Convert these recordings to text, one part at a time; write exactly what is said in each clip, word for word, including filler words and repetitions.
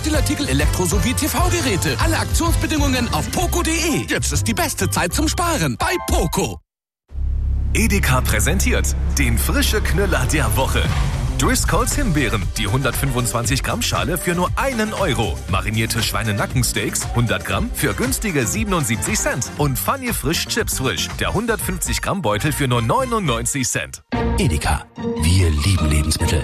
Spieleartikel, Elektro- sowie T V-Geräte. Alle Aktionsbedingungen auf poco punkt de. Jetzt ist die beste Zeit zum Sparen bei Poco. Edeka präsentiert den frische Knüller der Woche. Driscolls Himbeeren, die hundertfünfundzwanzig Gramm Schale für nur einen Euro. Marinierte Schweinenackensteaks, hundert Gramm für günstige siebenundsiebzig Cent. Und Funny Frisch Chips Frisch, der hundertfünfzig Gramm Beutel für nur neunundneunzig Cent. Edeka, wir lieben Lebensmittel.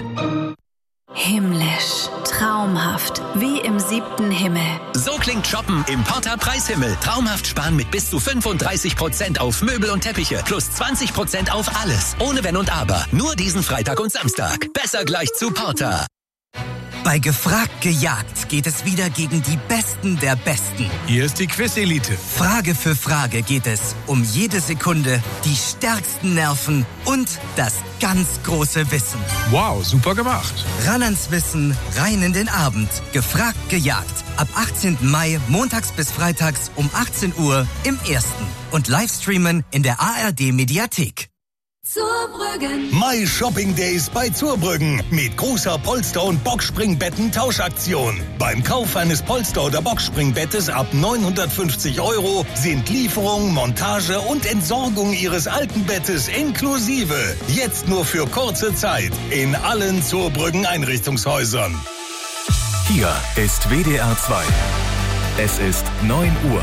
Himmlisch, traumhaft, wie im siebten Himmel. So klingt Shoppen im Porta Preishimmel. Traumhaft sparen mit bis zu fünfunddreißig Prozent auf Möbel und Teppiche plus zwanzig Prozent auf alles. Ohne Wenn und Aber. Nur diesen Freitag und Samstag. Besser gleich zu Porta. Bei Gefragt gejagt geht es wieder gegen die Besten der Besten. Hier ist die Quiz-Elite. Frage für Frage geht es um jede Sekunde, die stärksten Nerven und das ganz große Wissen. Wow, super gemacht. Ran ans Wissen, rein in den Abend. Gefragt gejagt. Ab achtzehnten Mai, montags bis freitags um achtzehn Uhr im Ersten. Und Livestreamen in der A R D-Mediathek. Zurbrüggen. My Shopping Days bei Zurbrüggen mit großer Polster- und Boxspringbetten-Tauschaktion. Beim Kauf eines Polster- oder Boxspringbettes ab neunhundertfünfzig Euro sind Lieferung, Montage und Entsorgung Ihres alten Bettes inklusive. Jetzt nur für kurze Zeit in allen Zurbrüggen Einrichtungshäusern. Hier ist W D R zwei. Es ist neun Uhr.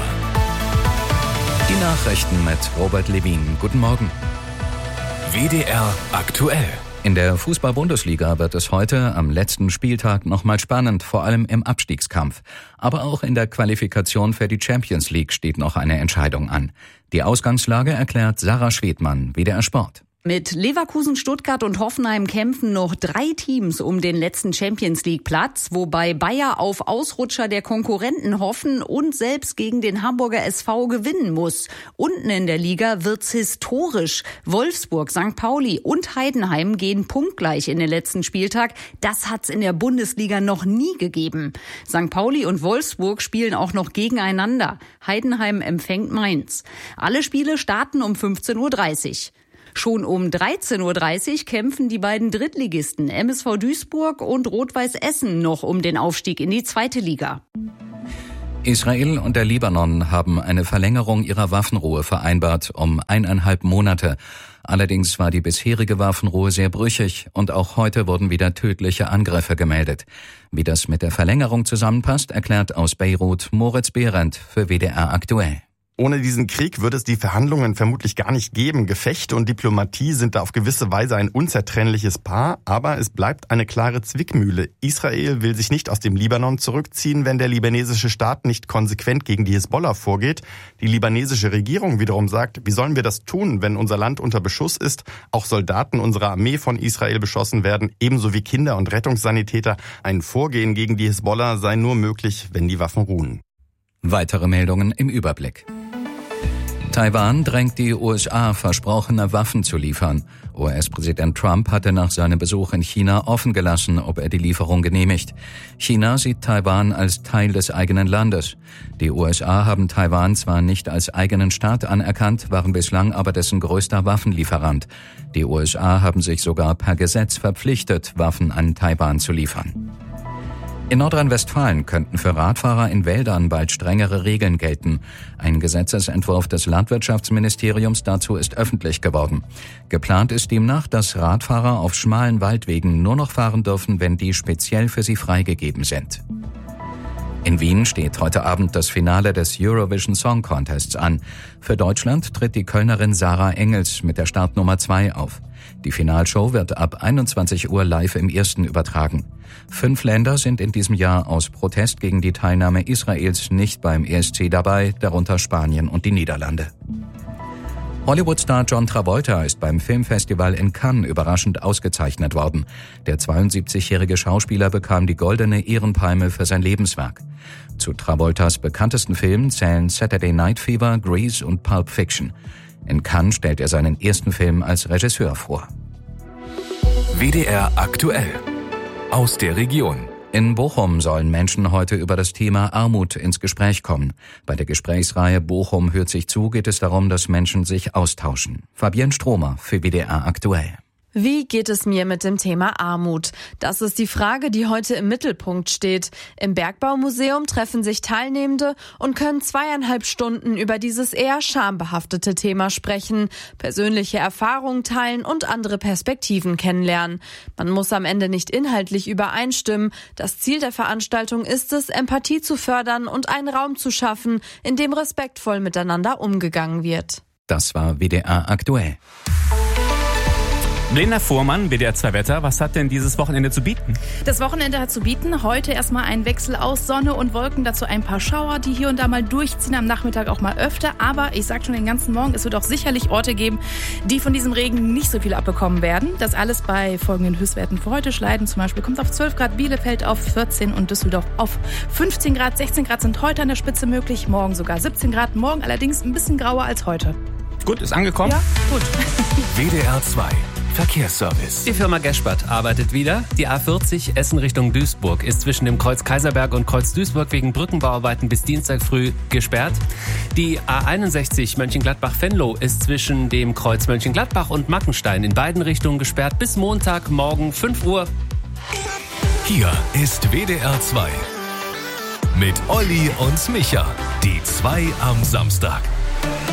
Die Nachrichten mit Robert Levin. Guten Morgen. W D R aktuell. In der Fußball-Bundesliga wird es heute am letzten Spieltag nochmal spannend, vor allem im Abstiegskampf. Aber auch in der Qualifikation für die Champions League steht noch eine Entscheidung an. Die Ausgangslage erklärt Sarah Schwedmann, W D R Sport. Mit Leverkusen, Stuttgart und Hoffenheim kämpfen noch drei Teams um den letzten Champions-League-Platz, wobei Bayer auf Ausrutscher der Konkurrenten hoffen und selbst gegen den Hamburger S V gewinnen muss. Unten in der Liga wird's historisch. Wolfsburg, Sankt Pauli und Heidenheim gehen punktgleich in den letzten Spieltag. Das hat's in der Bundesliga noch nie gegeben. Sankt Pauli und Wolfsburg spielen auch noch gegeneinander. Heidenheim empfängt Mainz. Alle Spiele starten um fünfzehn Uhr dreißig. Schon um dreizehn Uhr dreißig kämpfen die beiden Drittligisten M S V Duisburg und Rot-Weiß Essen noch um den Aufstieg in die zweite Liga. Israel und der Libanon haben eine Verlängerung ihrer Waffenruhe vereinbart um eineinhalb Monate. Allerdings war die bisherige Waffenruhe sehr brüchig und auch heute wurden wieder tödliche Angriffe gemeldet. Wie das mit der Verlängerung zusammenpasst, erklärt aus Beirut Moritz Behrendt für W D R aktuell. Ohne diesen Krieg würde es die Verhandlungen vermutlich gar nicht geben. Gefechte und Diplomatie sind da auf gewisse Weise ein unzertrennliches Paar, aber es bleibt eine klare Zwickmühle. Israel will sich nicht aus dem Libanon zurückziehen, wenn der libanesische Staat nicht konsequent gegen die Hisbollah vorgeht. Die libanesische Regierung wiederum sagt, wie sollen wir das tun, wenn unser Land unter Beschuss ist? Auch Soldaten unserer Armee von Israel beschossen werden, ebenso wie Kinder und Rettungssanitäter. Ein Vorgehen gegen die Hisbollah sei nur möglich, wenn die Waffen ruhen. Weitere Meldungen im Überblick. Taiwan drängt die U S A, versprochene Waffen zu liefern. U S-Präsident Trump hatte nach seinem Besuch in China offen gelassen, ob er die Lieferung genehmigt. China sieht Taiwan als Teil des eigenen Landes. Die U S A haben Taiwan zwar nicht als eigenen Staat anerkannt, waren bislang aber dessen größter Waffenlieferant. Die U S A haben sich sogar per Gesetz verpflichtet, Waffen an Taiwan zu liefern. In Nordrhein-Westfalen könnten für Radfahrer in Wäldern bald strengere Regeln gelten. Ein Gesetzesentwurf des Landwirtschaftsministeriums dazu ist öffentlich geworden. Geplant ist demnach, dass Radfahrer auf schmalen Waldwegen nur noch fahren dürfen, wenn die speziell für sie freigegeben sind. In Wien steht heute Abend das Finale des Eurovision Song Contests an. Für Deutschland tritt die Kölnerin Sarah Engels mit der Startnummer zwei auf. Die Finalshow wird ab einundzwanzig Uhr live im Ersten übertragen. Fünf Länder sind in diesem Jahr aus Protest gegen die Teilnahme Israels nicht beim E S C dabei, darunter Spanien und die Niederlande. Hollywood-Star John Travolta ist beim Filmfestival in Cannes überraschend ausgezeichnet worden. Der zweiundsiebzigjährige Schauspieler bekam die Goldene Ehrenpalme für sein Lebenswerk. Zu Travoltas bekanntesten Filmen zählen Saturday Night Fever, Grease und Pulp Fiction. In Cannes stellt er seinen ersten Film als Regisseur vor. W D R aktuell. Aus der Region. In Bochum sollen Menschen heute über das Thema Armut ins Gespräch kommen. Bei der Gesprächsreihe Bochum hört sich zu geht es darum, dass Menschen sich austauschen. Fabienne Stromer für W D R aktuell. Wie geht es mir mit dem Thema Armut? Das ist die Frage, die heute im Mittelpunkt steht. Im Bergbaumuseum treffen sich Teilnehmende und können zweieinhalb Stunden über dieses eher schambehaftete Thema sprechen, persönliche Erfahrungen teilen und andere Perspektiven kennenlernen. Man muss am Ende nicht inhaltlich übereinstimmen. Das Ziel der Veranstaltung ist es, Empathie zu fördern und einen Raum zu schaffen, in dem respektvoll miteinander umgegangen wird. Das war W D R aktuell. Linda Fuhrmann, W D R zwei Wetter, was hat denn dieses Wochenende zu bieten? Das Wochenende hat zu bieten. Heute erstmal ein Wechsel aus Sonne und Wolken, dazu ein paar Schauer, die hier und da mal durchziehen, am Nachmittag auch mal öfter. Aber ich sag schon den ganzen Morgen, es wird auch sicherlich Orte geben, die von diesem Regen nicht so viel abbekommen werden. Das alles bei folgenden Höchstwerten für heute. Schleiden zum Beispiel kommt auf zwölf Grad, Bielefeld auf vierzehn und Düsseldorf auf fünfzehn Grad. sechzehn Grad sind heute an der Spitze möglich, morgen sogar siebzehn Grad. Morgen allerdings ein bisschen grauer als heute. Gut, ist angekommen? Ja, gut. W D R zwei Verkehrsservice. Die Firma Geschbert arbeitet wieder. Die A vierzig Essen Richtung Duisburg ist zwischen dem Kreuz Kaiserberg und Kreuz Duisburg wegen Brückenbauarbeiten bis Dienstag früh gesperrt. Die A einundsechzig Mönchengladbach-Venlo ist zwischen dem Kreuz Mönchengladbach und Mackenstein in beiden Richtungen gesperrt bis Montagmorgen fünf Uhr. Hier ist W D R zwei mit Olli und Micha. Die zwei am Samstag.